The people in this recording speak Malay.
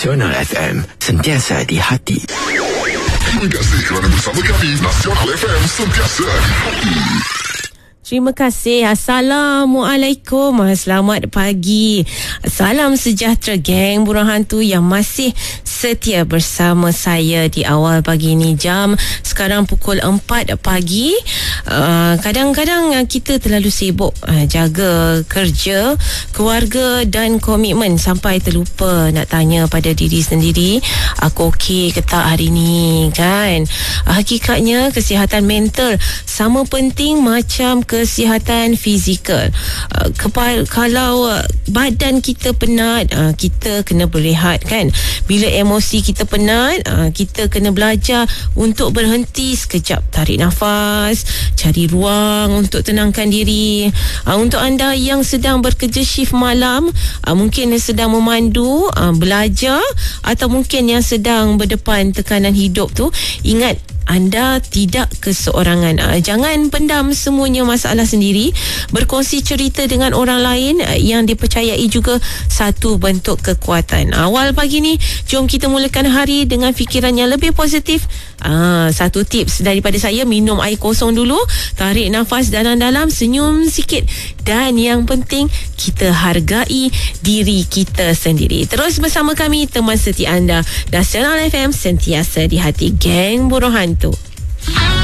Nasional FM, sentiasa di hati. Terima kasih kerana bersama kami. Nasional FM, sentiasa di hati. Terima kasih. Assalamualaikum. Selamat pagi. Salam sejahtera geng burung hantu yang masih setia bersama saya di awal pagi ni. Jam sekarang pukul 4 pagi. Kadang-kadang kita terlalu sibuk jaga kerja, keluarga dan komitmen sampai terlupa nak tanya pada diri sendiri, aku okey ke tak hari ni, kan? Hakikatnya kesihatan mental sama penting macam kesihatan fizikal. Kalau badan kita penat, kita kena berehat, kan? Bila emosi kita penat, kita kena belajar untuk berhenti sekejap, tarik nafas, cari ruang untuk tenangkan diri. Untuk anda yang sedang bekerja shift malam, mungkin yang sedang memandu, belajar, atau mungkin yang sedang berdepan tekanan hidup tu, ingat, anda tidak keseorangan. Jangan pendam semuanya masalah sendiri. Berkongsi cerita dengan orang lain yang dipercayai juga satu bentuk kekuatan. Awal pagi ni, jom kita mulakan hari dengan fikiran yang lebih positif. Satu tips daripada saya, minum air kosong dulu, tarik nafas dalam-dalam, senyum sikit, dan yang penting, kita hargai diri kita sendiri. Terus bersama kami, teman setia anda, Nasional FM, sentiasa di hati, geng burung hantu.